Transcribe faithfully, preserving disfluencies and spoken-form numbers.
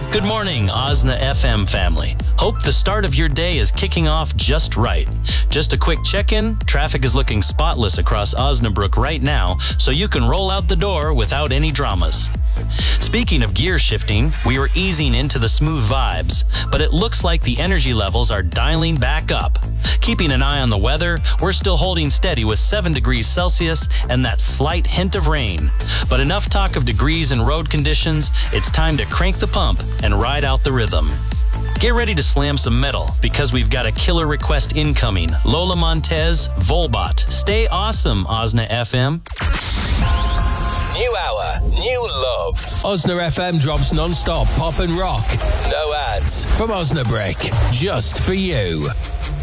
Good morning, Osna F M family. Hope the start of your day is kicking off just right. Just a quick check-in. Traffic is looking spotless across Osnabrück right now, so you can roll out the door without any dramas. Speaking of gear shifting, we are easing into the smooth vibes, but it looks like the energy levels are dialing back up. Keeping an eye on the weather, we're still holding steady with seven degrees Celsius and that slight hint of rain. But enough talk of degrees and road conditions, it's time to crank the pump and ride out the rhythm. Get ready to slam some metal because we've got a killer request incoming. Lola Montez, Volbot. Stay awesome, Osna F M. New hour, new love. Osna F M drops non-stop pop and rock. No ads. From Osnabrück, just for you.